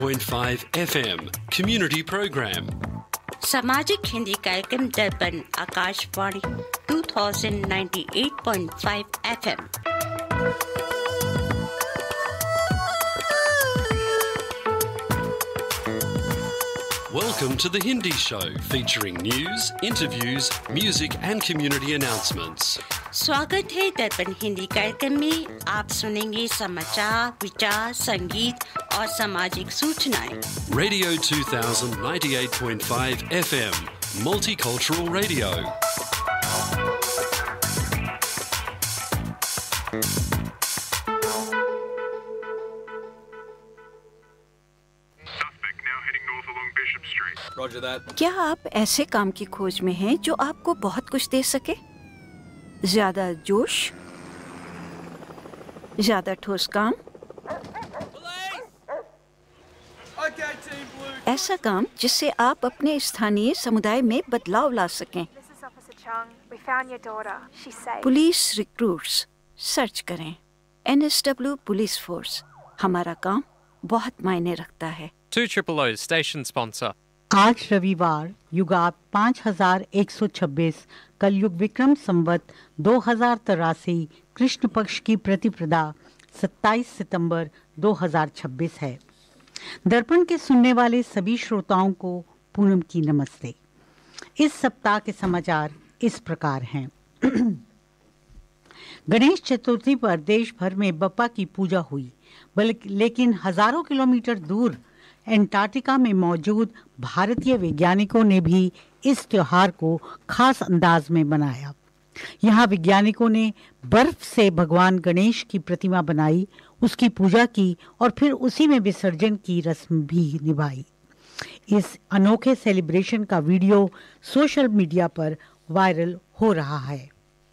101.5 FM Community Program. सामाजिक हिंदी कार्यक्रम दर्पण Akashvani 2098.5 FM। Welcome to the Hindi Show, featuring news, interviews, music and community announcements. स्वागत है दर्पण हिंदी कार्यक्रम में। आप सुनेंगे समाचार, विचार, संगीत और सामाजिक सूचनाएं। Radio 2098.5 FM, Multicultural Radio. क्या आप ऐसे काम की खोज में हैं जो आपको बहुत कुछ दे सके? ज्यादा जोश, ज्यादा ठोस काम, ऐसा काम जिससे आप अपने स्थानीय समुदाय में बदलाव ला सकें। पुलिस रिक्रूट्स सर्च करें। NSW पुलिस फोर्स, हमारा काम बहुत मायने रखता है। 200 स्टेशन स्पॉन्सर। आज रविवार युगात 5126 कलयुग विक्रम संवत 2083 कृष्ण पक्ष की प्रतिपदा 27 सितंबर 2026 है। दर्पण के सुनने वाले सभी श्रोताओं को पूनम की नमस्ते। इस सप्ताह के समाचार इस प्रकार हैं। गणेश चतुर्थी पर देश भर में बप्पा की पूजा हुई, लेकिन हजारों किलोमीटर दूर एंटार्क्टिका में मौजूद भारतीय वैज्ञानिकों ने भी इस त्योहार को खास अंदाज में मनाया। यहाँ वैज्ञानिकों ने बर्फ से भगवान गणेश की प्रतिमा बनाई, उसकी पूजा की और फिर उसी में विसर्जन की रस्म भी निभाई। इस अनोखे सेलिब्रेशन का वीडियो सोशल मीडिया पर वायरल हो रहा है।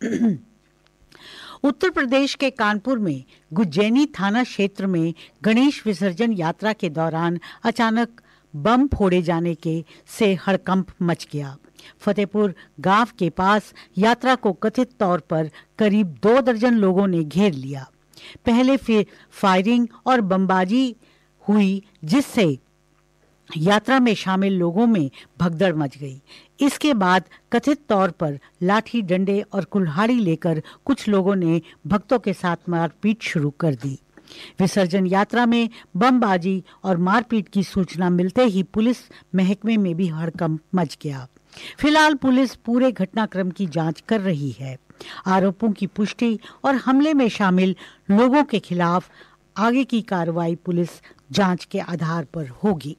उत्तर प्रदेश के कानपुर में गुज्जैनी थाना क्षेत्र में गणेश विसर्जन यात्रा के दौरान अचानक बम फोड़े जाने से हड़कंप मच गया। फतेहपुर गांव के पास यात्रा को कथित तौर पर करीब 2 दर्जन लोगों ने घेर लिया। पहले फिर फायरिंग और बमबाजी हुई, जिससे यात्रा में शामिल लोगों में भगदड़ मच गई। इसके बाद कथित तौर पर लाठी डंडे और कुल्हाड़ी लेकर कुछ लोगों ने भक्तों के साथ मारपीट शुरू कर दी। विसर्जन यात्रा में बमबाजी और मारपीट की सूचना मिलते ही पुलिस महकमे में भी हड़कंप मच गया। फिलहाल पुलिस पूरे घटनाक्रम की जांच कर रही है। आरोपों की पुष्टि और हमले में शामिल लोगों के खिलाफ आगे की कार्रवाई पुलिस जांच के आधार पर होगी।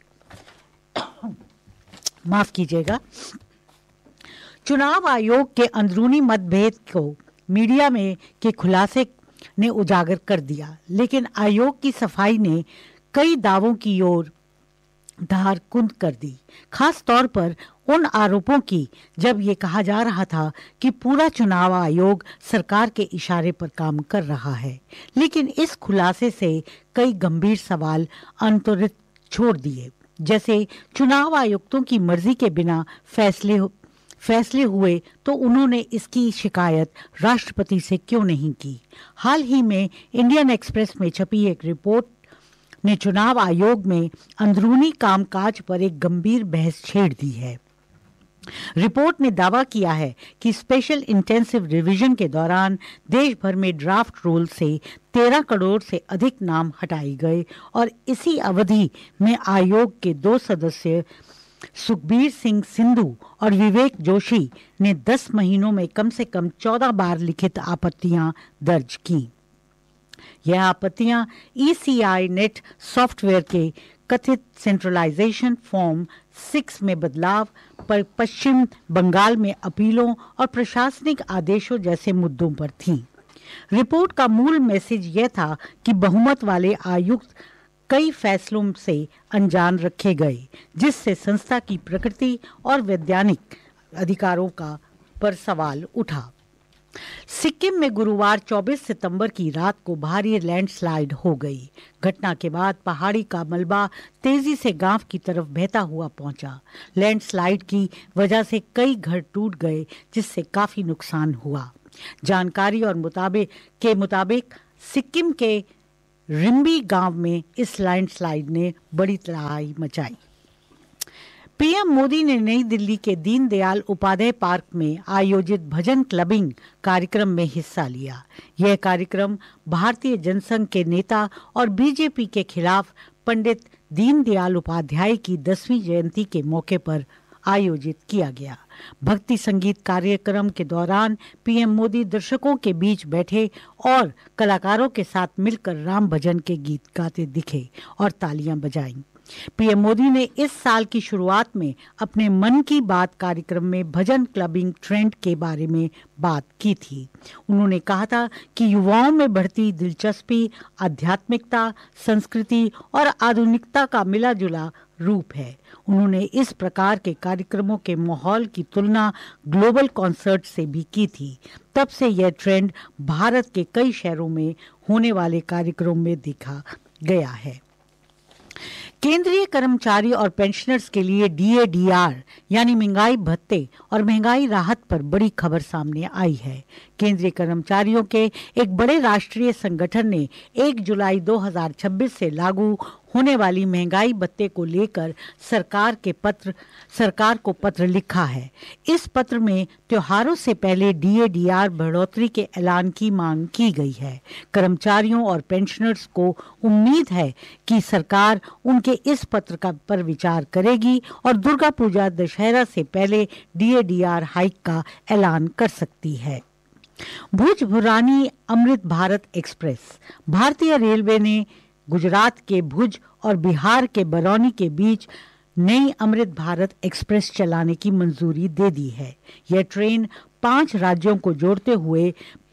माफ कीजिएगा। चुनाव आयोग के अंदरूनी मतभेद को मीडिया में के खुलासे ने उजागर कर दिया, लेकिन आयोग की सफाई ने कई दावों की ओर धार कुंद कर दी। खास तौर पर उन आरोपों की जब ये कहा जा रहा था कि पूरा चुनाव आयोग सरकार के इशारे पर काम कर रहा है, लेकिन इस खुलासे से कई गंभीर सवाल अनतुरित छोड़ दिए, जैसे चुनाव आयुक्तों की मर्जी के बिना फैसले हुए तो उन्होंने इसकी शिकायत राष्ट्रपति से क्यों नहीं की। हाल ही में इंडियन एक्सप्रेस में छपी एक रिपोर्ट ने चुनाव आयोग में अंदरूनी कामकाज पर एक गंभीर बहस छेड़ दी है। रिपोर्ट ने दावा किया है कि स्पेशल इंटेंसिव रिवीजन के दौरान देश भर में ड्राफ्ट रोल से 13 करोड़ से अधिक नाम हटाए गए और इसी अवधि में आयोग के 2 सदस्य सुखबीर सिंह सिंधु और विवेक जोशी ने 10 महीनों में कम से कम 14 बार लिखित आपत्तियां दर्ज की। यह आपत्तियां ECI नेट सॉफ्टवेयर के कथित सेंट्रलाइजेशन फॉर्म 6 में बदलाव पर, पश्चिम बंगाल में अपीलों और प्रशासनिक आदेशों जैसे मुद्दों पर थी। रिपोर्ट का मूल मैसेज यह था कि बहुमत वाले आयुक्त कई फैसलों से अनजान रखे गए, जिससे संस्था की प्रकृति और वैधानिक अधिकारों पर सवाल उठा। सिक्किम में गुरुवार 24 सितंबर की रात को भारी लैंडस्लाइड हो गई। घटना के बाद पहाड़ी का मलबा तेजी से गांव की तरफ बहता हुआ पहुंचा। लैंडस्लाइड की वजह से कई घर टूट गए, जिससे काफी नुकसान हुआ। जानकारी और मुताबिक सिक्किम के रिम्बी गांव में इस लैंडस्लाइड ने बड़ी तबाही मचाई। पीएम मोदी ने नई दिल्ली के दीनदयाल उपाध्याय पार्क में आयोजित भजन क्लबिंग कार्यक्रम में हिस्सा लिया। यह कार्यक्रम भारतीय जनसंघ के नेता और बीजेपी के खिलाफ पंडित दीनदयाल उपाध्याय की 10वीं जयंती के मौके पर आयोजित किया गया। भक्ति संगीत कार्यक्रम के दौरान पीएम मोदी दर्शकों के बीच बैठे और कलाकारों के साथ मिलकर राम भजन के गीत गाते दिखे और तालियां बजाईं। पीएम मोदी ने इस साल की शुरुआत में अपने मन की बात कार्यक्रम में भजन क्लबिंग ट्रेंड के बारे में बात की थी। उन्होंने कहा था कि युवाओं में बढ़ती दिलचस्पी आध्यात्मिकता, संस्कृति और आधुनिकता का मिला जुला रूप है। उन्होंने इस प्रकार के कार्यक्रमों के माहौल की तुलना ग्लोबल कॉन्सर्ट से भी की थी। तब से यह ट्रेंड भारत के कई शहरों में होने वाले कार्यक्रमों में देखा गया है। केंद्रीय कर्मचारी और पेंशनर्स के लिए DADR यानी महंगाई भत्ते और महंगाई राहत पर बड़ी खबर सामने आई है। केंद्रीय कर्मचारियों के एक बड़े राष्ट्रीय संगठन ने 1 जुलाई 2026 से लागू होने वाली महंगाई भत्ते को लेकर सरकार को पत्र लिखा है। इस पत्र में त्योहारों से पहले DADR बढ़ोतरी के ऐलान की मांग की गई है। कर्मचारियों और पेंशनर्स को उम्मीद है कि सरकार उनके इस पत्र पर विचार करेगी और दुर्गा पूजा दशहरा से पहले DADR हाइक का ऐलान कर सकती है। भुज भुरानी अमृत भारत एक्सप्रेस। भारतीय रेलवे ने गुजरात के भुज और बिहार के बरौनी के बीच नई अमृत भारत एक्सप्रेस चलाने की मंजूरी दे दी है। यह ट्रेन 5 राज्यों को जोड़ते हुए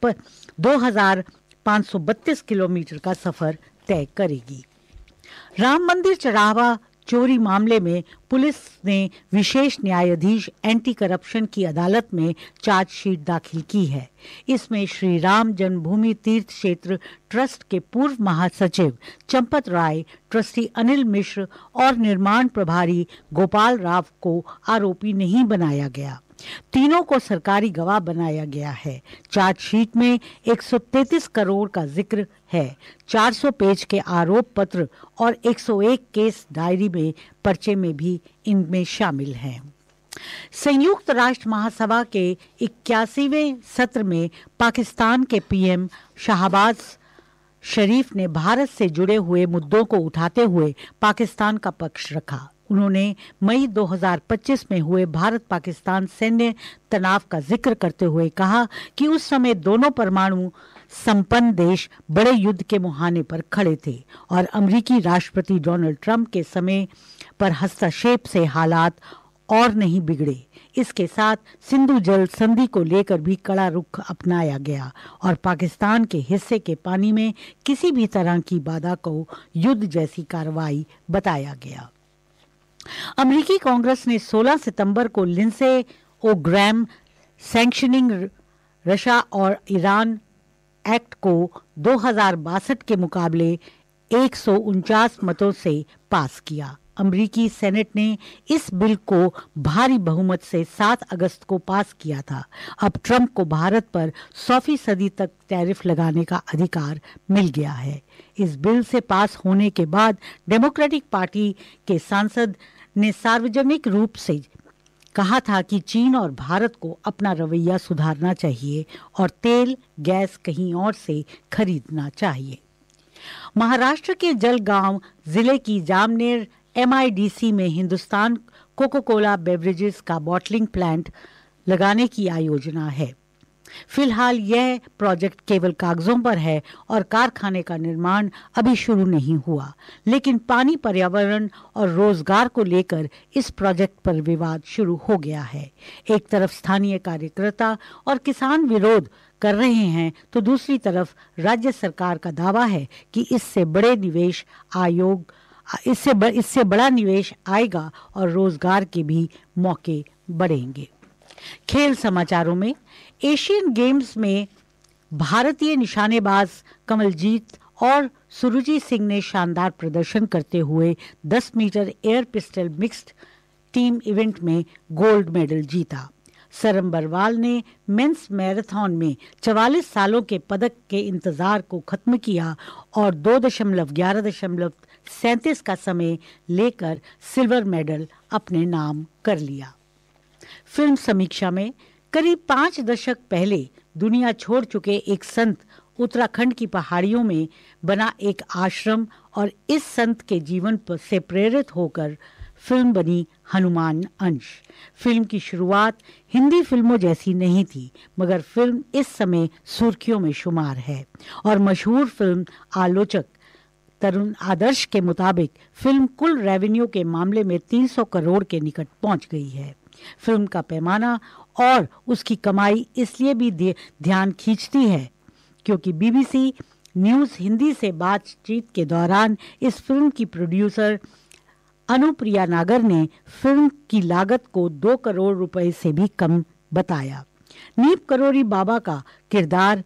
2532 किलोमीटर का सफर तय करेगी। राम मंदिर चढ़ावा चोरी मामले में पुलिस ने विशेष न्यायाधीश एंटी करप्शन की अदालत में चार्जशीट दाखिल की है। इसमें श्री राम जन्मभूमि तीर्थ क्षेत्र ट्रस्ट के पूर्व महासचिव चंपत राय, ट्रस्टी अनिल मिश्र और निर्माण प्रभारी गोपाल राव को आरोपी नहीं बनाया गया। तीनों को सरकारी गवाह बनाया गया है। चार्जशीट में 133 करोड़ का जिक्र है। 400 पेज के आरोप पत्र और 101 केस डायरी में पर्चे में भी इनमें शामिल हैं। संयुक्त राष्ट्र महासभा के 81वें सत्र में पाकिस्तान के पीएम शहबाज शरीफ ने भारत से जुड़े हुए मुद्दों को उठाते हुए पाकिस्तान का पक्ष रखा। उन्होंने मई 2025 में हुए भारत पाकिस्तान सैन्य तनाव का जिक्र करते हुए कहा कि उस समय दोनों परमाणु संपन्न देश बड़े युद्ध के मुहाने पर खड़े थे और अमेरिकी राष्ट्रपति डोनाल्ड ट्रंप के समय पर हस्तक्षेप से हालात और नहीं बिगड़े। इसके साथ सिंधु जल संधि को लेकर भी कड़ा रुख अपनाया गया और पाकिस्तान के हिस्से के पानी में किसी भी तरह की बाधा को युद्ध जैसी कार्रवाई बताया गया। अमेरिकी कांग्रेस ने 16 सितंबर को लिंडसे ग्रैम सैंक्शनिंग रशिया और ईरान एक्ट को 2062 के मुकाबले 149 मतों से पास किया। अमेरिकी सेनेट ने इस बिल को भारी बहुमत से 7 अगस्त को पास किया था। अब ट्रंप को भारत पर 100% तक टैरिफ लगाने का अधिकार मिल गया है। इस बिल से पास होने के बाद डेमोक्रेटिक पार्टी के सांसद ने सार्वजनिक रूप से कहा था कि चीन और भारत को अपना रवैया सुधारना चाहिए और तेल गैस कहीं और से खरीदना चाहिए। महाराष्ट्र के जलगांव जिले की जामनेर MIDC में हिंदुस्तान कोका कोला बेवरेजेस का बॉटलिंग प्लांट लगाने की योजना है। फिलहाल यह प्रोजेक्ट केवल कागजों पर है और कारखाने का निर्माण अभी शुरू नहीं हुआ, लेकिन पानी, पर्यावरण और रोजगार को लेकर इस प्रोजेक्ट पर विवाद शुरू हो गया है। एक तरफ स्थानीय कार्यकर्ता और किसान विरोध कर रहे हैं तो दूसरी तरफ राज्य सरकार का दावा है कि इससे बड़ा निवेश आएगा और रोजगार के भी मौके बढ़ेंगे। खेल समाचारों में एशियन गेम्स में भारतीय निशानेबाज कमलजीत और सुरुचि सिंह ने शानदार प्रदर्शन करते हुए 10 metre air pistol mixed team event में गोल्ड मेडल जीता। सरम बरवाल ने मेंस मैराथन में 44 सालों के पदक के इंतजार को खत्म किया और 2.11.37 का समय लेकर सिल्वर मेडल अपने नाम कर लिया। फिल्म समीक्षा में करीब 5 दशक पहले दुनिया छोड़ चुके एक संत उत्तराखंड की पहाड़ियों में बना एक आश्रम और इस संत के जीवन से प्रेरित होकर फिल्म बनी हनुमान अंश। फिल्म की शुरुआत हिंदी फिल्मों जैसी नहीं थी, मगर फिल्म इस समय सुर्खियों में शुमार है और मशहूर फिल्म आलोचक तरुण आदर्श के मुताबिक फिल्म कुल रेवेन्यू के मामले में 300 करोड़ के निकट पहुंच गई है। फिल्म का पैमाना और उसकी कमाई इसलिए भी ध्यान खींचती है क्योंकि बीबीसी न्यूज़ हिंदी से बातचीत के दौरान इस फिल्म की प्रोड्यूसर अनुप्रिया नागर ने फिल्म की लागत को 2 करोड़ रुपए से भी कम बताया। नीप करोरी बाबा का किरदार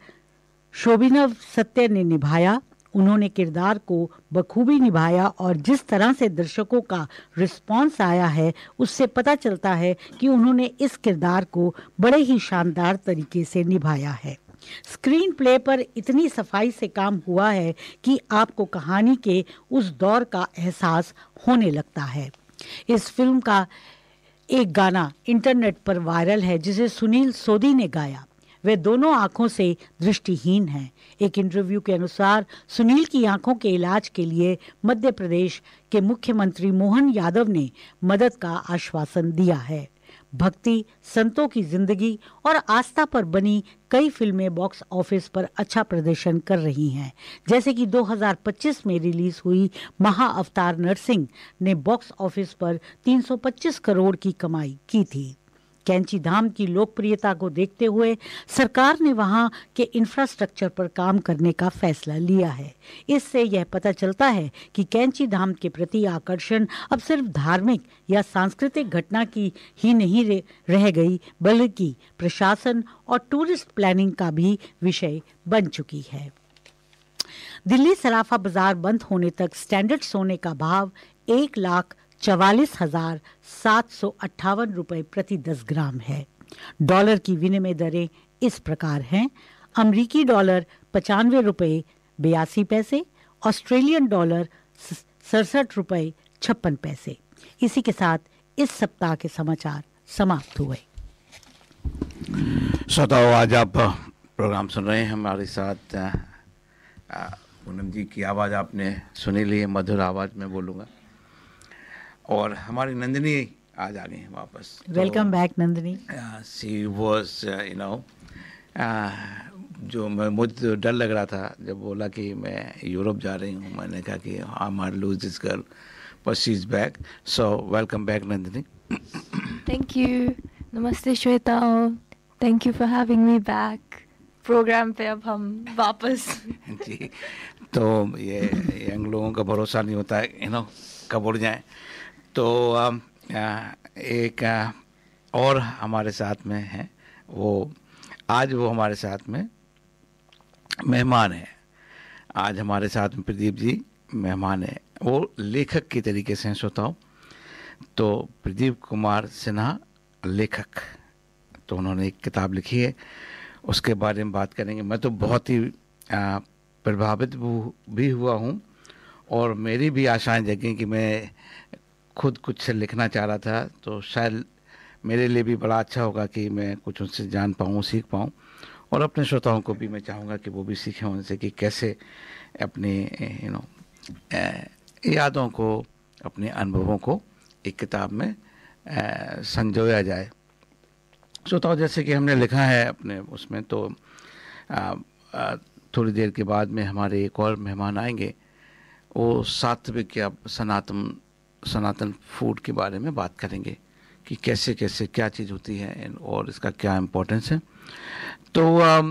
शोभिनव सत्य ने निभाया। उन्होंने किरदार को बखूबी निभाया और जिस तरह से दर्शकों का रिस्पांस आया है उससे पता चलता है कि उन्होंने इस किरदार को बड़े ही शानदार तरीके से निभाया है। स्क्रीन प्ले पर इतनी सफाई से काम हुआ है कि आपको कहानी के उस दौर का एहसास होने लगता है। इस फिल्म का एक गाना इंटरनेट पर वायरल है जिसे सुनील सोधी ने गाया। वे दोनों आंखों से दृष्टिहीन हैं। एक इंटरव्यू के अनुसार सुनील की आंखों के इलाज के लिए मध्य प्रदेश के मुख्यमंत्री मोहन यादव ने मदद का आश्वासन दिया है। भक्ति, संतों की जिंदगी और आस्था पर बनी कई फिल्में बॉक्स ऑफिस पर अच्छा प्रदर्शन कर रही हैं, जैसे कि 2025 में रिलीज हुई महाअवतार नरसिंह ने बॉक्स ऑफिस पर 325 करोड़ की कमाई की थी। कैंची धाम की लोकप्रियता को देखते हुए सरकार ने वहां के इंफ्रास्ट्रक्चर पर काम करने का फैसला लिया है। इससे यह पता चलता है कि कैंची धाम के प्रति आकर्षण अब सिर्फ धार्मिक या सांस्कृतिक घटना की ही नहीं रह गई, बल्कि प्रशासन और टूरिस्ट प्लानिंग का भी विषय बन चुकी है। दिल्ली सराफा बाजार बंद होने तक स्टैंडर्ड सोने का भाव 1,44,758 रुपए प्रति 10 ग्राम है। डॉलर की विनिमय दरें इस प्रकार हैं: अमरीकी डॉलर 95 रुपए 82 पैसे, ऑस्ट्रेलियन डॉलर 67 रुपए 56 पैसे। इसी के साथ इस सप्ताह के समाचार समाप्त हुए। श्रोताओं, आज आप प्रोग्राम सुन रहे हैं। हमारे साथ पूनम जी की आवाज़ आपने सुनी ली है, मधुर आवाज़ में बोलूँगा। और हमारी नंदिनी आज आ गई हैं वापस। Welcome back Nandini. She was जो मुझे तो डर लग रहा था जब बोला कि मैं यूरोप जा रही हूँ। मैंने कहा कि I might lose this girl, but she is back. So welcome back Nandini. Thank you. नमस्ते Shweta, thank you for having me back programme पे। अब हम वापस जी, तो ये यंग लोगों का भरोसा नहीं होता है, कब उड़ जाए। तो एक और हमारे साथ में है, वो हमारे साथ में मेहमान है। आज हमारे साथ में प्रदीप जी मेहमान है। वो लेखक की तरीके से श्रोताओं, तो प्रदीप कुमार सिन्हा लेखक, तो उन्होंने एक किताब लिखी है, उसके बारे में बात करेंगे। मैं तो बहुत ही प्रभावित भी हुआ हूँ और मेरी भी आशाएं जगी कि मैं खुद कुछ लिखना चाह रहा था, तो शायद मेरे लिए भी बड़ा अच्छा होगा कि मैं कुछ उनसे जान पाऊँ, सीख पाऊँ। और अपने श्रोताओं को भी मैं चाहूँगा कि वो भी सीखें उनसे कि कैसे अपने यादों को, अपने अनुभवों को एक किताब में संजोया जाए। श्रोताओं, जैसे कि हमने लिखा है अपने उसमें, तो थोड़ी देर के बाद में हमारे एक और मेहमान आएंगे। वो सात्विक या सनातन फूड के बारे में बात करेंगे कि कैसे कैसे क्या चीज़ होती है और इसका क्या इम्पोर्टेंस है। तो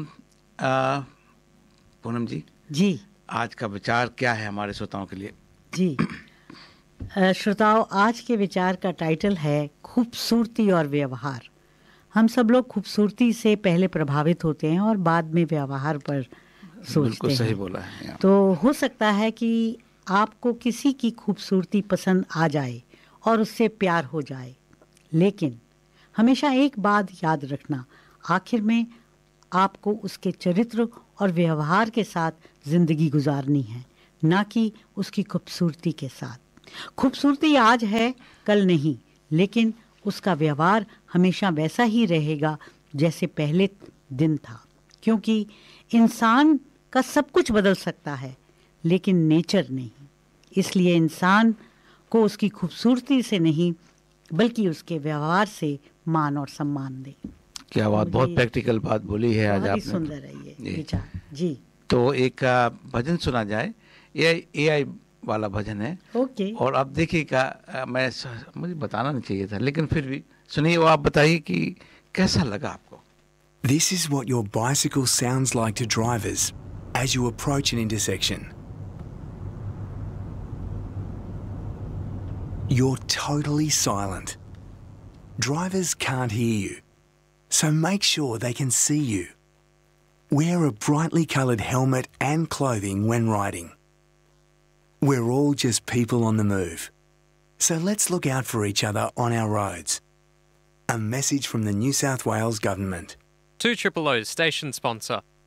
पूनम जी, आज का विचार क्या है हमारे श्रोताओं के लिए? जी श्रोताओं, आज के विचार का टाइटल है खूबसूरती और व्यवहार। हम सब लोग खूबसूरती से पहले प्रभावित होते हैं और बाद में व्यवहार पर सोचते हैं। बिल्कुल सही बोला है। तो हो सकता है कि आपको किसी की खूबसूरती पसंद आ जाए और उससे प्यार हो जाए, लेकिन हमेशा एक बात याद रखना, आखिर में आपको उसके चरित्र और व्यवहार के साथ जिंदगी गुजारनी है, ना कि उसकी खूबसूरती के साथ। खूबसूरती आज है कल नहीं, लेकिन उसका व्यवहार हमेशा वैसा ही रहेगा जैसे पहले दिन था, क्योंकि इंसान का सब कुछ बदल सकता है लेकिन नेचर नहीं। इसलिए इंसान को उसकी खूबसूरती से नहीं बल्कि उसके व्यवहार से मान और सम्मान दे। क्या बात, बहुत प्रैक्टिकल बात बोली है आज आपने। सुंदर है ये विचार जी। तो एक भजन सुना जाए, एआई वाला भजन है। ओके। और अब देखिएगा, मुझे बताना नहीं चाहिए था, लेकिन फिर भी सुनिए, वो आप बताइए कि कैसा लगा आपको। This is what your bicycle sounds like to drivers as you approach an intersection. You're totally silent. Drivers can't hear you, so make sure they can see you. Wear a brightly coloured helmet and clothing when riding. We're all just people on the move, so let's look out for each other on our roads. A message from the New South Wales Government. 2OO's station sponsor.